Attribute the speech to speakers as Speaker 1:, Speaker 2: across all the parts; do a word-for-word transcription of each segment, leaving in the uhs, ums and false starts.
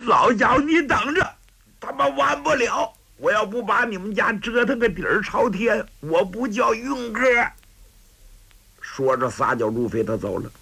Speaker 1: 老小你等着，他妈完不了！我要不把你们家折腾个底儿朝天，我不叫运哥。说着撒脚如飞，他走了。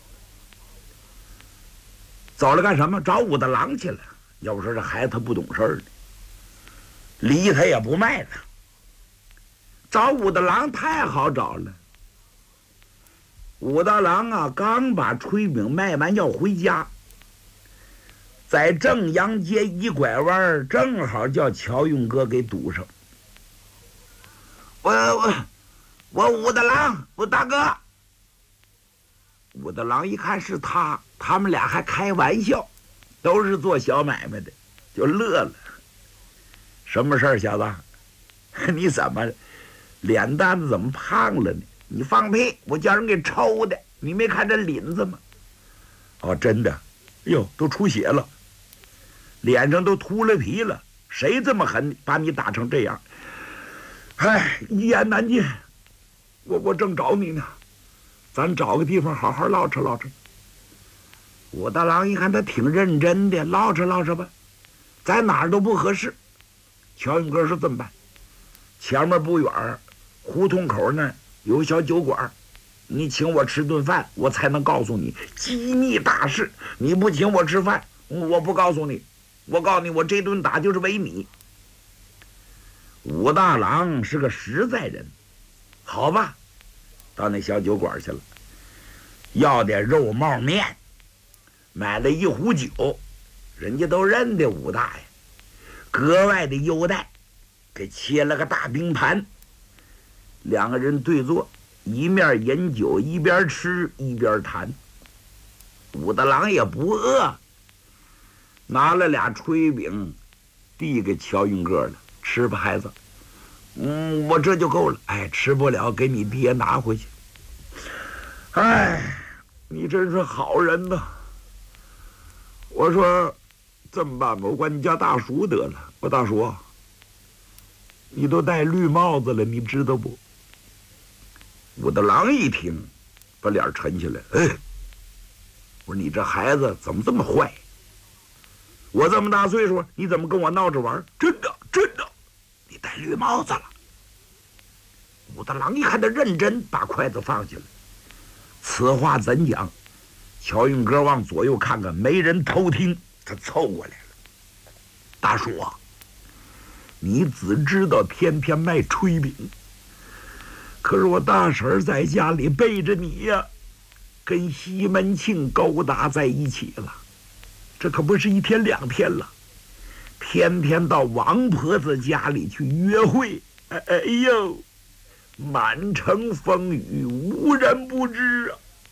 Speaker 1: 走了干什么？找武大郎去了。要不说这孩子他不懂事儿呢，梨他也不卖了。找武大郎太好找了。武大郎啊，刚把炊饼卖完要回家，在正阳街一拐弯，正好叫乔运哥给堵上。我我我武大郎，我大哥。武大郎一看是他，他们俩还开玩笑，都是做小买卖的，就乐了。什么事儿，小子？你怎么脸蛋子怎么胖了呢？你放屁！我叫人给抽的，你没看这领子吗？哦，真的，哎呦，都出血了，脸上都秃了皮了。谁这么狠，把你打成这样？唉，一言难尽。我我正找你呢，咱找个地方好好唠扯唠扯。武大郎一看他挺认真的，唠扯唠扯吧，在哪儿都不合适。乔运哥说这么办，前面不远胡同口那有小酒馆，你请我吃顿饭，我才能告诉你机密大事。你不请我吃饭，我不告诉你。我告诉你，我这顿打就是为你。武大郎是个实在人，好吧，到那小酒馆去了，要点肉帽面，买了一壶酒，人家都认得武大爷，格外的优待，给切了个大冰盘。两个人对坐，一面饮酒，一边吃一边谈。武大郎也不饿，拿了俩炊饼递给乔运哥了，吃吧孩子。嗯，我这就够了。哎，吃不了给你爹拿回去。哎，你真是好人呐。我说这么办吧，我管你叫大叔得了。我大叔，你都戴绿帽子了，你知道不？武大郎一听，把脸沉起来。哎，我说你这孩子怎么这么坏？我这么大岁数，你怎么跟我闹着玩？真的，真的，你戴绿帽子了。武大郎一看他认真，把筷子放下了。此话怎讲？乔运哥往左右看看，没人偷听，他凑过来了。大叔啊，你只知道天天卖炊饼，可是我大婶在家里背着你呀，跟西门庆勾搭在一起了。这可不是一天两天了，天天到王婆子家里去约会。哎哎呦，满城风雨无人不知啊！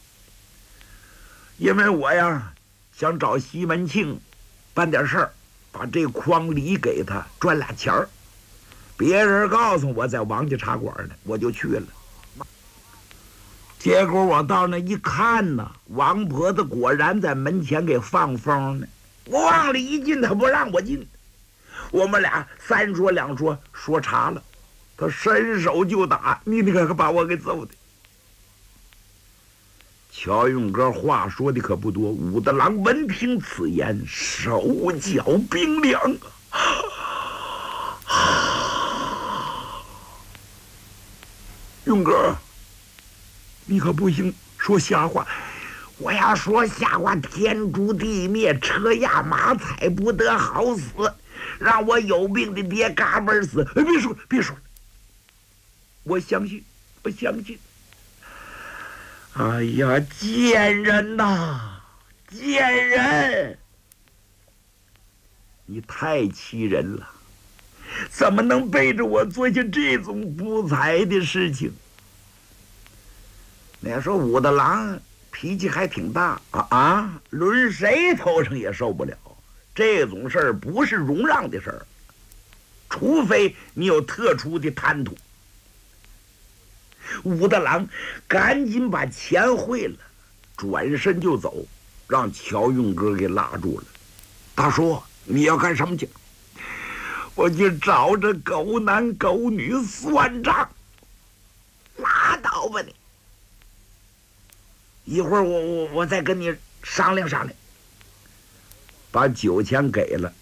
Speaker 1: 因为我呀想找西门庆办点事儿，把这筐梨给他赚俩钱儿。别人告诉我在王家茶馆呢，我就去了。结果我到那一看呢，王婆子果然在门前给放风呢。我往里一进，他不让我进。我们俩三说两说，说茶了，他伸手就打，你那个可把我给揍的。乔运哥话说的可不多，武大郎闻听此言，手脚冰凉啊！运哥，你可不行说瞎话。我要说瞎话，天诛地灭，车压马踩，不得好死，让我有病的爹嘎嘣死。哎，别说别说，我相信，我相信。哎呀，贱人呐，贱人！你太欺人了，怎么能背着我做下这种不才的事情？那说武大郎脾气还挺大啊啊，抡谁头上也受不了。这种事儿不是容让的事儿，除非你有特殊的贪图。武大郎赶紧把钱汇了，转身就走，让乔运哥给拉住了。大叔，你要干什么去？我去找这狗男狗女算账。拉倒吧你！一会儿我我我再跟你商量商量。把酒钱给了，